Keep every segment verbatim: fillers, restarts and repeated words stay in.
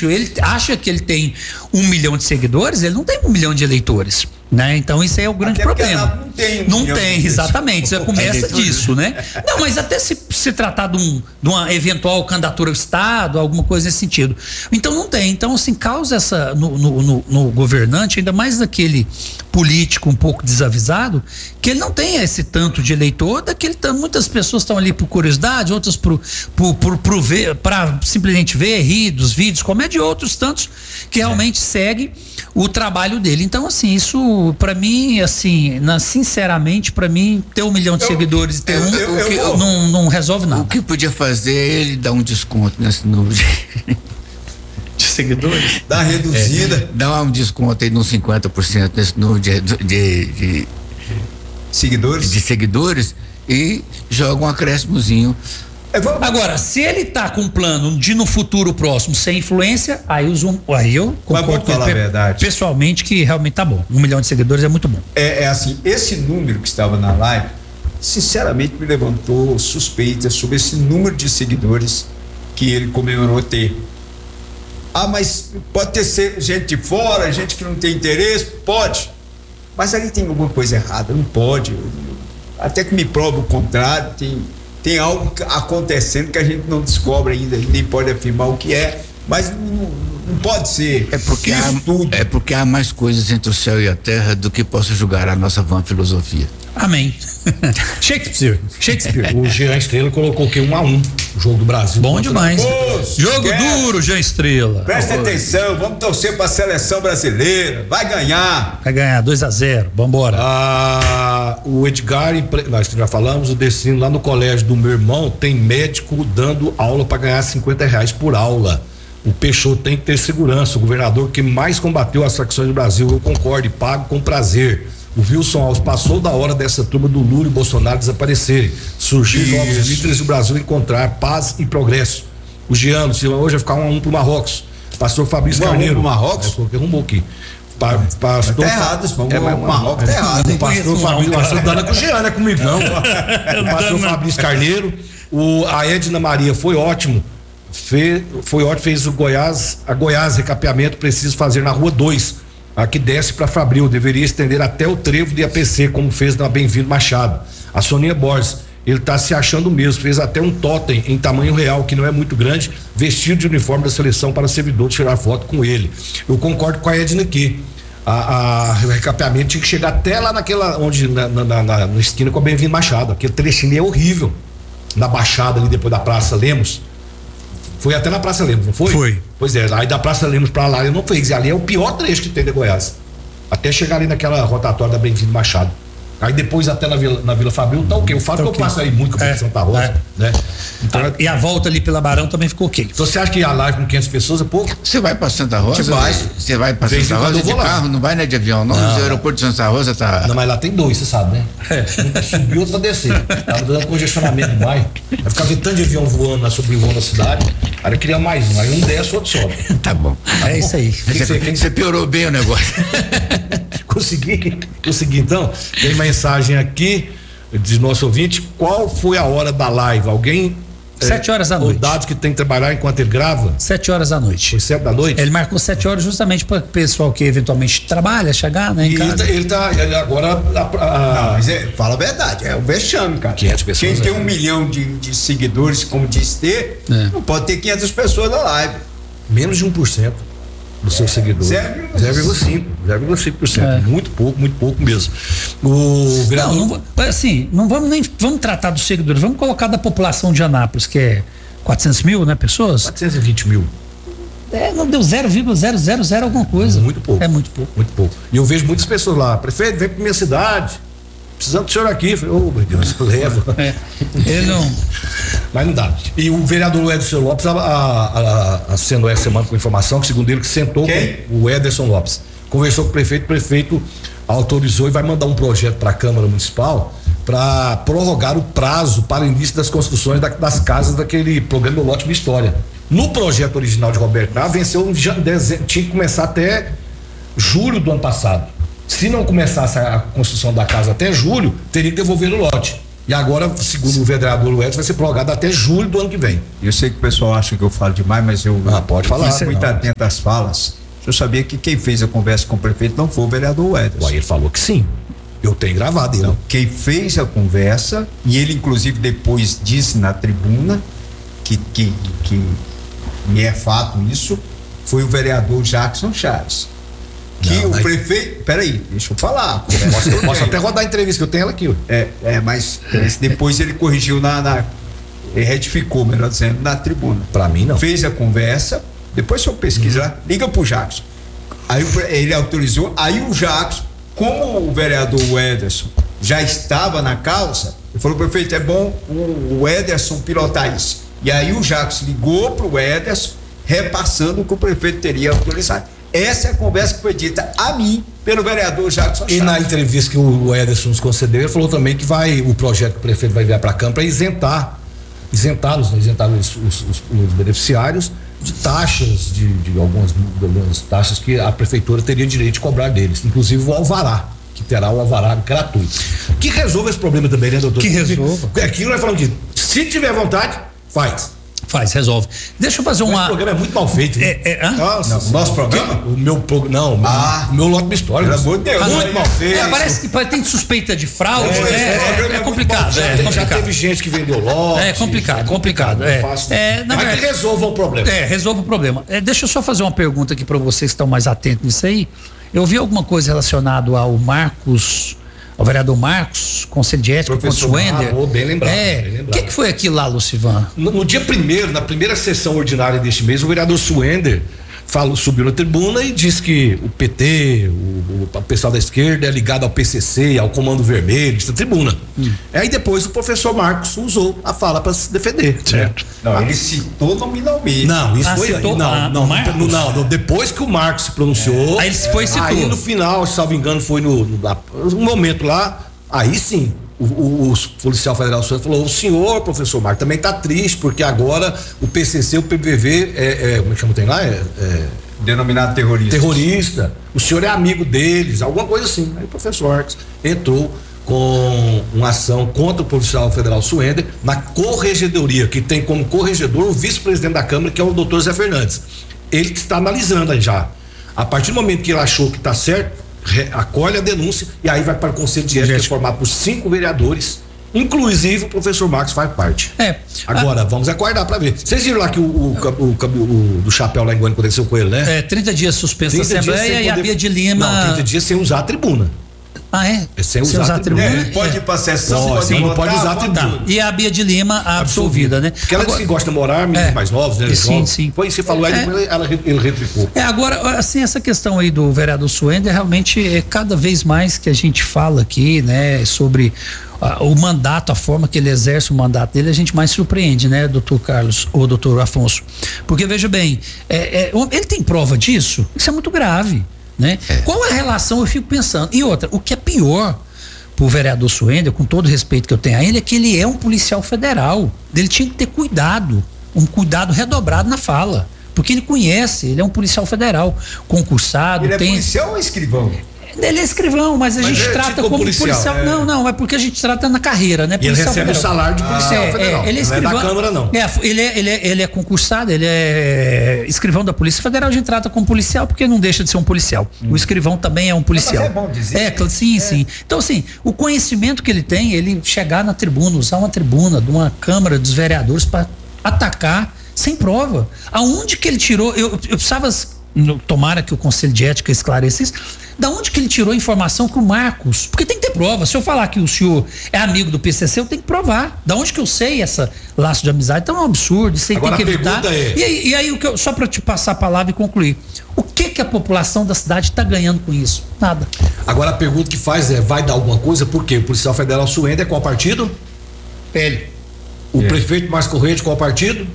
difícil. Ele acha que ele tem um milhão de seguidores, ele não tem um milhão de eleitores, né? Então isso aí é o grande até problema. Não tem, um não tem exatamente. Já começa disso, né? Não, mas até se se tratar de, um, de uma eventual candidatura ao Estado, alguma coisa nesse sentido. Então não tem. Então, assim, causa essa no, no, no, no governante, ainda mais naquele político um pouco desavisado, que ele não tem esse tanto de eleitor, daquele muitas pessoas estão ali por curiosidade, outras por, por, por, por ver, para simplesmente ver, rir dos vídeos, como é de outros tantos que realmente é. segue o trabalho dele. Então, assim, isso para mim, assim, na, sinceramente, para mim, ter um milhão de eu, seguidores e ter eu, um, eu, eu, eu, não, não resolve nada. O que podia fazer é ele dar um desconto nesse número de, de seguidores? Dá reduzida. É, dá um desconto aí nos cinquenta por cento nesse número de, de, de seguidores? De seguidores e joga um acréscimozinho. Agora, se ele tá com um plano de no futuro próximo sem influência, aí, os um, aí eu concordo com ele, falar a verdade. pessoalmente, que realmente tá bom. Um milhão de seguidores é muito bom. É, é assim, esse número que estava na live, sinceramente me levantou suspeitas sobre esse número de seguidores que ele comemorou ter. Ah, mas pode ter gente de fora, gente que não tem interesse, pode. Mas aí tem alguma coisa errada, não pode. Até que me prova o contrário, tem... Tem algo acontecendo que a gente não descobre ainda, nem pode afirmar o que é, mas não, não pode ser. É porque, isso há, tudo. é porque há mais coisas entre o céu e a terra do que possa julgar a nossa vã filosofia. Amém. Shakespeare. Shakespeare. O Jean Estrela colocou que um a um o jogo do Brasil. Bom demais. Ô, jogo esquece. duro, Jean Estrela. Presta oh, atenção, vamos torcer para a seleção brasileira. Vai ganhar. Vai ganhar dois a zero. Vambora. Ah, o Edgar, nós já falamos, o Decino lá no colégio do meu irmão tem médico dando aula para ganhar cinquenta reais por aula. O Peixoto tem que ter segurança. O governador que mais combateu as facções do Brasil, eu concordo e pago com prazer. O Wilson Alves passou da hora dessa turma do Lula e Bolsonaro desaparecerem. Surgir novos líderes e o Brasil encontrar paz e progresso. O Giano, se hoje vai ficar um a um pro Marrocos. Pastor Fabrício um Carneiro. Um pro Marrocos? É, porque arrumou aqui. Pa, pastor, tá errado, isso, é, mas o Marrocos tá errado. O pastor Fabrício, não, pastor Dana com o Giano, é comigo não. O pastor Fabrício Carneiro, o, a Edna Maria foi ótimo. Fe, foi ótimo, fez o Goiás, a Goiás recapeamento preciso fazer na rua dois. Aqui desce para Fabril, deveria estender até o trevo de A P C, como fez na Bem-vindo Machado. A Soninha Borges, ele tá se achando mesmo, fez até um totem em tamanho real, que não é muito grande, vestido de uniforme da seleção para servidor tirar foto com ele. Eu concordo com a Edna aqui. A, a, o recapeamento tinha que chegar até lá naquela, onde, na, na, na, na esquina com a Bem-vindo Machado. Aquele trechinho é horrível. Na Baixada ali, depois da Praça Lemos. Foi até na Praça Lemos, não foi? Foi. Pois é, aí da Praça Lemos pra lá eu não fez. E ali é o pior trecho que tem de Goiás. Até chegar ali naquela rotatória da Bem-vindo Machado. Aí depois até na Vila, na Vila Fabril tá ok. O fato tá que okay. Eu passo aí muito com a é, Santa Rosa, é. né? Então, ah, e a volta ali pela Barão também ficou ok. Então você acha que a live com quinhentas pessoas é pouco? Você vai pra Santa Rosa? Você vai pra Santa Rosa de carro, não vai né, de avião, não? não. O aeroporto de Santa Rosa tá... Não, mas lá tem dois, você sabe, né? Um subiu, outro pra descer. Tava dando congestionamento demais. Vai ficar vendo tanto de avião voando, sobrevoando a cidade. Aí eu queria mais um, aí um desce, outro sobe. Tá bom. Tá é bom. Isso aí. Você, que você piorou bem o negócio. Consegui, consegui então. Tem mensagem aqui de nosso ouvinte. Qual foi a hora da live? Alguém? Sete horas da noite. O dados que tem que trabalhar enquanto ele grava? Sete horas da noite. Foi sete da noite? Ele marcou sete horas justamente para o pessoal que eventualmente trabalha, chegar, né? Em e casa. Ele tá, ele tá ele agora. A, a, não, mas é, fala a verdade, é o vexame, cara. quinhentas pessoas. Quem tem um milhão de, de seguidores, como diz ter, é. não pode ter quinhentas pessoas na live. Menos de um por cento dos seus seguidores. zero vírgula cinco por cento. por cento. É. Muito pouco, muito pouco mesmo. O vereador... Não, não, assim, não vamos nem vamos tratar dos seguidores, vamos colocar da população de Anápolis, que é quatrocentos mil, né, pessoas? quatrocentos e vinte mil. É, não deu zero vírgula zero zero zero alguma coisa. Muito pouco. É muito pouco. Muito pouco. E eu vejo muitas pessoas lá, prefeito, vem pra minha cidade, precisando do senhor aqui. Eu falei, ô, oh, meu Deus, eu levo. É. Ele não... Mas não dá. E o vereador Ederson Lopes, a, a, a, sendo essa semana com informação, que segundo ele que sentou Quem? com o Ederson Lopes, conversou com o prefeito, o prefeito autorizou e vai mandar um projeto para a Câmara Municipal para prorrogar o prazo para o início das construções da, das casas daquele programa do Lote Minha História. No projeto original de Roberto Naves, venceu, tinha que começar até julho do ano passado. Se não começasse a construção da casa até julho, teria que devolver o lote. E agora, segundo o vereador Edson, vai ser prorrogado até julho do ano que vem. Eu sei que o pessoal acha que eu falo demais, mas eu ah, pode falar, fui muito atento às falas. Eu sabia que quem fez a conversa com o prefeito não foi o vereador Edson. Aí ele falou que sim. Eu tenho gravado ele. Não, quem fez a conversa, e ele inclusive depois disse na tribuna que, que, que e é fato isso, foi o vereador Jackson Chaves. Que não, o mas... prefeito. Peraí, deixa eu falar. Posso, eu posso até rodar a entrevista que eu tenho ela aqui. É, é mas depois ele corrigiu na, na. Ele retificou, melhor dizendo, na tribuna. Pra mim, não. Fez a conversa, depois se eu pesquisar, hum. liga pro Jackson. Aí ele autorizou, aí o Jackson, como o vereador Ederson já estava na causa, ele falou: prefeito, é bom o, o Ederson pilotar isso. E aí o Jackson ligou pro Ederson, repassando o que o prefeito teria autorizado. Essa é a conversa que foi dita a mim pelo vereador Jackson Chaves. E na entrevista que o Ederson nos concedeu, ele falou também que vai, o projeto que o prefeito vai enviar para a Câmara para isentar, isentá-los, né, isentar os, os, os, os beneficiários de taxas, de, de, algumas, de algumas taxas que a prefeitura teria direito de cobrar deles, inclusive o alvará, que terá o alvará gratuito. Que resolva esse problema também, né, doutor? Que resolva. Aquilo nós falamos que se tiver vontade, faz. Faz, resolve. Deixa eu fazer uma. Esse programa é muito mal feito. É, é, Nossa, não, nosso programa? O meu programa. Não, ah, o meu lote de história. Pelo amor de Deus. Muito mal feito. É, parece que tem suspeita de fraude. É, é, é, é complicado. É, é complicado. Já teve gente que vendeu lote. É complicado, é complicado. É, é, na Mas verdade, que resolva o problema. É, resolva o problema. É, deixa eu só fazer uma pergunta aqui para vocês que estão mais atentos nisso aí. Eu vi alguma coisa relacionada ao Marcos. O vereador Marcos, Conselho de Ética, contra o Wender. Ah, bem lembrado. É. O que, que foi aquilo lá, Lucivan? No, no dia primeiro, na primeira sessão ordinária deste mês, o vereador Suender falou, subiu na tribuna e disse que o P T, o, o pessoal da esquerda é ligado ao P C C, ao Comando Vermelho, na tribuna. Hum. Aí depois o professor Marcos usou a fala para se defender. Certo. Né? Não, ele citou nominalmente. Não, isso ah, foi. Citou, não, ah, não, não, não, não, depois que o Marcos se pronunciou. É. Aí ele se foi e citou. Aí no final, se salvo engano, foi no, no, no momento lá, aí sim. O, o, o policial federal falou: o senhor, professor Marcos, também está triste, porque agora o P C C, o P V V, é, é, como é que chama, tem lá? É, é, denominado terrorista. Terrorista. O senhor é amigo deles, alguma coisa assim. Aí o professor Marcos entrou com uma ação contra o policial federal Suender na corregedoria, que tem como corregedor o vice-presidente da Câmara, que é o doutor Zé Fernandes. Ele que está analisando aí já. A partir do momento que ele achou que está certo, acolhe a denúncia e aí vai para o Conselho de Ética, formado por cinco vereadores, inclusive o professor Marcos faz parte. É. Agora, a... vamos aguardar para ver. Vocês viram lá que o, o, o, o, o do chapéu lá em Goiânia aconteceu com ele, né? É, trinta dias suspenso da Assembleia e poder... a Bia de Lima. Não, trinta dias sem usar a tribuna. Ah, é? É sem usar, sem usar a tribuna. É, pode ir para a sessão, pode, pode, não pode usar a tribuna. Tá. E a Bia de Lima absolvida, né? Porque ela agora, disse que gosta de namorar, meninos é, mais novos, né? Sim, novos. sim. Foi isso que você falou, aí é, depois ela, ele retricou. É, agora, assim, essa questão aí do vereador Suender, realmente é cada vez mais que a gente fala aqui, né, sobre uh, o mandato, a forma que ele exerce o mandato dele, a gente mais surpreende, né, doutor Carlos ou doutor Afonso? Porque, veja bem, é, é, ele tem prova disso? Isso é muito grave, né? É. Qual é a relação, eu fico pensando. E outra, o que é pior pro vereador Suender, com todo o respeito que eu tenho a ele, é que ele é um policial federal. Ele tinha que ter cuidado, um cuidado redobrado na fala, porque ele conhece, ele é um policial federal, concursado. Ele tem... é policial ou escrivão? Ele é escrivão, mas a mas gente trata como policial. policial é. Não, não, é porque a gente trata na carreira, né? E ele recebe federal. O salário de policial ah, federal. É, ele é escrivão. Não é da Câmara, não. É, ele, é, ele, é, ele é concursado, ele é escrivão da Polícia Federal, a gente trata como policial porque não deixa de ser um policial. Hum. O escrivão também é um policial. Mas é bom dizer. É, sim, é. sim. Então, assim, o conhecimento que ele tem, ele chegar na tribuna, usar uma tribuna de uma Câmara dos Vereadores para atacar sem prova. Aonde que ele tirou? Eu, eu precisava, tomara que o Conselho de Ética esclareça isso. Da onde que ele tirou a informação que o Marcos, porque tem que ter prova, se eu falar que o senhor é amigo do P C C, eu tenho que provar, da onde que eu sei essa laço de amizade, então é um absurdo, isso aí tem que evitar. É... E aí, e aí o que eu, só para te passar a palavra e concluir, o que que a população da cidade está ganhando com isso? Nada. Agora a pergunta que faz é, vai dar alguma coisa, por quê? O policial federal Suender é qual partido? P L. O é. prefeito Márcio Correia de qual partido?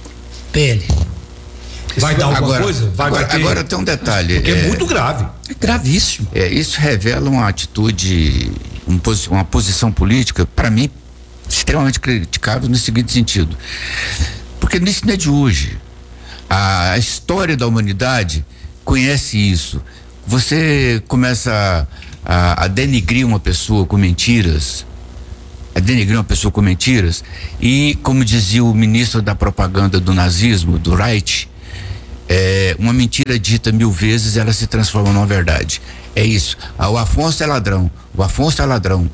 P L. Vai dar alguma agora, coisa? Vai agora, ter... agora tem um detalhe. Porque é, é muito grave. É gravíssimo. É, isso revela uma atitude, um, uma posição política, para mim, extremamente criticável no seguinte sentido. Porque isso não é de hoje. A, a história da humanidade conhece isso. Você começa a, a, a denigrir uma pessoa com mentiras, a denegrir uma pessoa com mentiras. E, como dizia o ministro da propaganda do nazismo, do Reich, é, uma mentira dita mil vezes, ela se transforma numa verdade. É isso. Ah, o Afonso é ladrão, o Afonso é ladrão.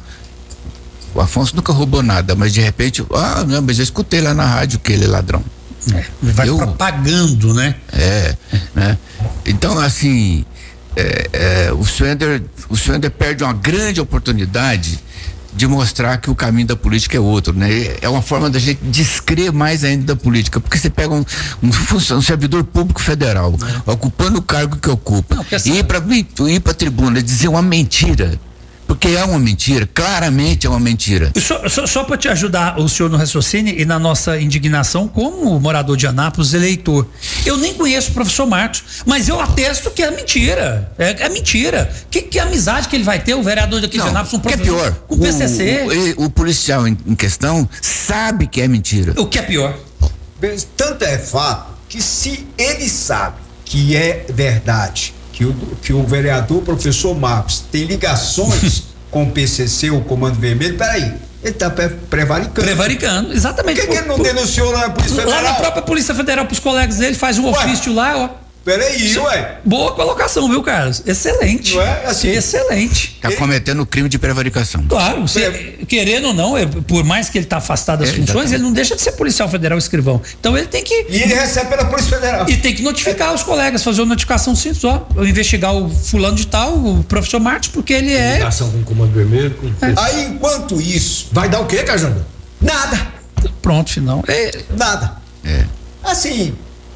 O Afonso nunca roubou nada, mas de repente, ah, não, mas eu escutei lá na rádio que ele é ladrão. É, vai eu, propagando, né? É, né? Então, assim, é, é, o Suender, o Suender perde uma grande oportunidade de mostrar que o caminho da política é outro, né? É uma forma da gente descrer mais ainda da política, porque você pega um, um, um servidor público federal, é. ocupando o cargo que ocupa, não, e ir para ir para a tribuna dizer uma mentira. Porque é uma mentira, claramente é uma mentira. Só, só, só para te ajudar o senhor no raciocínio e na nossa indignação como morador de Anápolis, eleitor. Eu nem conheço o professor Marcos, mas eu atesto que é mentira. É, é mentira. Que, que amizade que ele vai ter, o vereador daqui Não, de Anápolis, um professor, que é pior, com o P C C? O, o, o policial em, em questão sabe que é mentira. O que é pior? Tanto é fato que se ele sabe que é verdade, que o, que o vereador professor Marcos tem ligações com o P C C, o Comando Vermelho, peraí, ele está prevaricando. Prevaricando, exatamente. Por que, que ele não denunciou lá na Polícia Federal? Lá na própria Polícia Federal, pros colegas dele, faz um ué, ofício lá, ó. Peraí, ué. Boa colocação, viu, Carlos? Excelente. Não é? Assim, excelente. Está cometendo crime de prevaricação. Claro, se, querendo ou não, por mais que ele está afastado das é, funções, exatamente. Ele não deixa de ser policial federal escrivão. Então ele tem que. E ele recebe pela Polícia Federal. E tem que notificar é. os colegas, fazer uma notificação simples, ó. Investigar o fulano de tal, o professor Marcos, porque ele é. Ligação com o Comando Vermelho. Com... É. Aí, enquanto isso. Vai dar o quê, Cajamba? Nada. Pronto, final. É. Nada. É. Assim.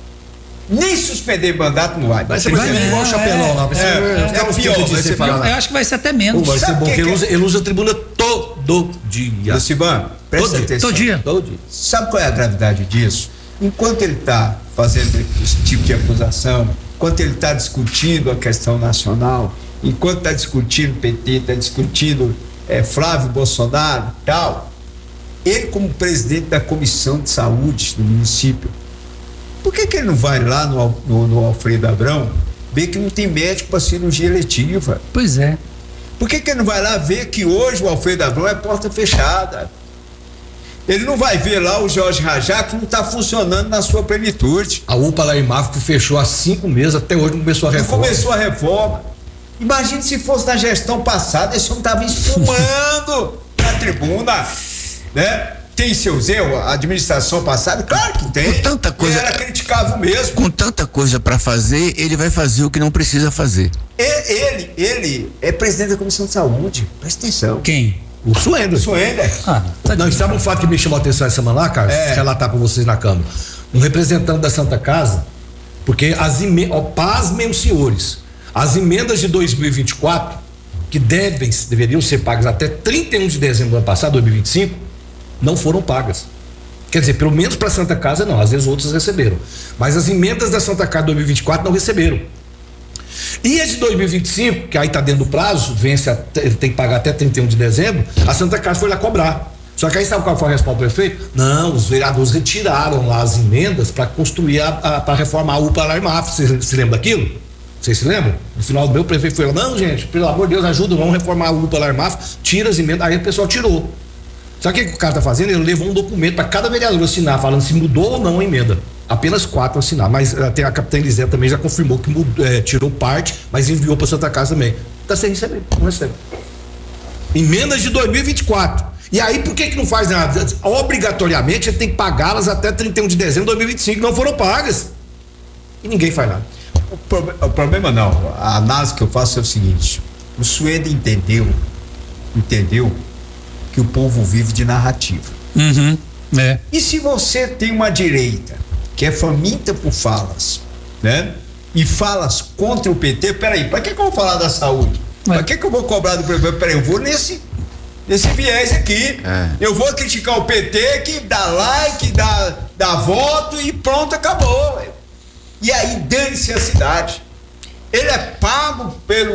Nem suspender mandato não vai. Vai ser igual o Chapelão lá. Vai ser, é, é, é, é pior. Vai ser falar. Eu acho que vai ser até menos. Pô, vai ser bom, que ele, usa, ele usa a tribuna todo dia. Luciban, presta todo atenção. Todo dia. Todo dia. Sabe qual é a gravidade disso? Enquanto ele está fazendo esse tipo de acusação, enquanto ele está discutindo a questão nacional, enquanto está discutindo o P T, está discutindo é, Flávio Bolsonaro e tal, ele como presidente da Comissão de Saúde do município, por que que ele não vai lá no, no, no Alfredo Abrão ver que não tem médico para cirurgia eletiva? Pois é. Por que que ele não vai lá ver que hoje o Alfredo Abrão é porta fechada? Ele não vai ver lá o Jorge Rajá que não está funcionando na sua plenitude. A U P A lá em Mafra fechou há cinco meses, até hoje não começou a reforma. Não começou a reforma. Imagine se fosse na gestão passada, esse homem estava espumando na tribuna, né? Tem seus erros, a administração passada? Claro que tem. Com tanta coisa. Ele era criticável mesmo. Com tanta coisa para fazer, ele vai fazer o que não precisa fazer. Ele, ele é presidente da Comissão de Saúde. Presta atenção. Quem? O Suender. Suender. Ah, tá. Não, sabe um fato que me chamou a atenção essa semana lá, Carlos? É. Relatar para vocês na Câmara. Um representante da Santa Casa, porque as emendas, pasmem os senhores, as emendas de dois mil e vinte e quatro, que devem, deveriam ser pagas até trinta e um de dezembro do ano passado, dois mil e vinte e cinco, não foram pagas. Quer dizer, pelo menos para a Santa Casa não, às vezes outros receberam. Mas as emendas da Santa Casa dois mil e vinte e quatro não receberam. E as de dois mil e vinte e cinco, que aí está dentro do prazo, vence até, ele tem que pagar até trinta e um de dezembro, a Santa Casa foi lá cobrar. Só que aí sabe qual foi a resposta do prefeito? Não, os vereadores retiraram lá as emendas para construir, para reformar a U P A lá em Mafra. Vocês se lembram daquilo? Vocês se lembram? No final do meu, o prefeito foi lá, não, gente, pelo amor de Deus, ajuda, vamos reformar a U P A lá em Mafra, tira as emendas. Aí o pessoal tirou. Sabe o que o cara tá fazendo? Ele levou um documento para cada vereador assinar, falando se mudou ou não a emenda. Apenas quatro assinar, mas até a capitã Elisete também já confirmou que mudou, é, tirou parte, mas enviou para Santa Casa também. Tá sem receber, não recebe. Emendas de dois mil e vinte e quatro. E aí por que que não faz nada? Obrigatoriamente ele tem que pagá-las até trinta e um de dezembro de dois mil e vinte e cinco, não foram pagas. E ninguém faz nada. O, pro, o problema não, a análise que eu faço é o seguinte: o Sueder entendeu, entendeu que o povo vive de narrativa. Uhum, é. E se você tem uma direita que é faminta por falas, né? E falas contra o P T, peraí, pra que que eu vou falar da saúde? É. Pra que que eu vou cobrar do prefeito? Peraí, eu vou nesse, nesse viés aqui. É. Eu vou criticar o P T que dá like, dá, dá voto e pronto, acabou. E aí dane-se a cidade. Ele é pago pelo